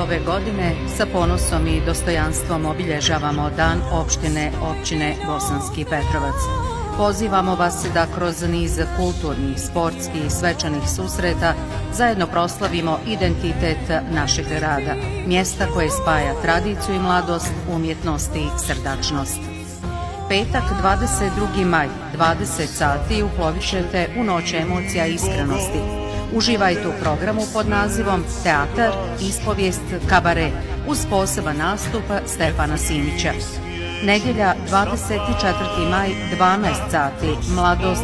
ove godine sa ponosom i dostojanstvom obilježavamo Dan općine Bosanski Petrovac. Pozivamo vas da kroz niz kulturnih, sportskih i svečanih susreta zajedno proslavimo identitet našeg grada, mjesta koje spaja tradiciju i mladost, umjetnost i srdačnost. Petak 22. maj, 20 sati uplovišete u Noć emocija i iskrenosti. Uživajte u programu pod nazivom Teatar, ispovijest, kabare uz poseban nastup Stefana Simića. Nedjelja 24. maj, 12 sati, mladost